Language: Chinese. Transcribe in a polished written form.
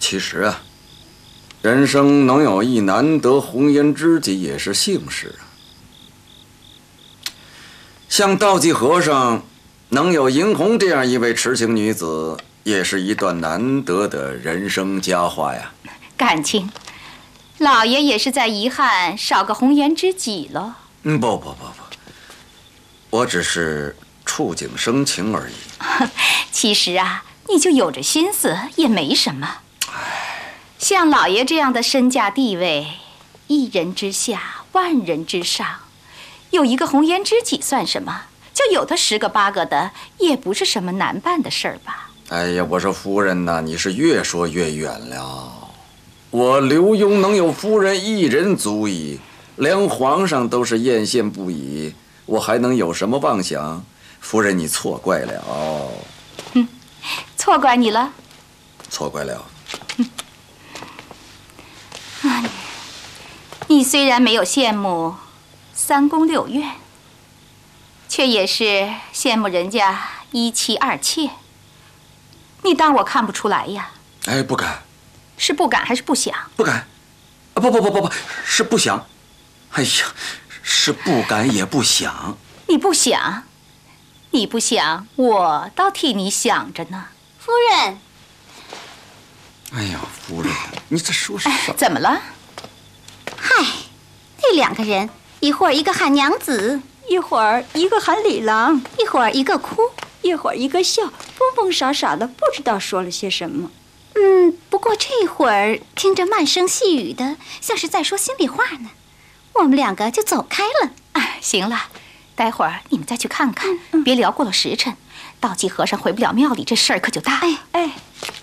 其实啊，人生能有一难得红颜知己也是幸事啊。像道济和尚能有银红这样一位痴情女子，也是一段难得的人生佳话呀。 感情，老爷也是在遗憾少个红颜知己了。 不，我只是触景生情而已。 其实啊，你就有着心思也没什么。像老爷这样的身价地位，一人之下，万人之上，有一个红颜知己算什么？就有他10个8个的，也不是什么难办的事儿吧？ 哎呀，我说夫人呐，你是越说越远了。我刘墉能有夫人一人足矣，连皇上都是艳羡不已，我还能有什么妄想？夫人，你错怪了。 错怪你了。 错怪了。 你虽然没有羡慕3宫6院，却也是羡慕人家1妻2妾。你当我看不出来呀？ 哎，不敢。 是不敢还是不想？ 不敢。不，是不想。哎呀，是不敢也不想。 你不想，你不想，我倒替你想着呢。 夫人。 哎呀，夫人，你这说什么？ 怎么了？ 嗨，那2个人，一会儿一个喊娘子， 一会儿一个喊李郎， 一会儿一个哭， 一会儿一个笑，疯疯傻傻的，不知道说了些什么。 不过这会儿听着慢声细语的，像是在说心里话呢。我们2个就走开了。 行了，待会儿你们再去看看，别聊过了时辰。道济和尚回不了庙里，这事儿可就大了。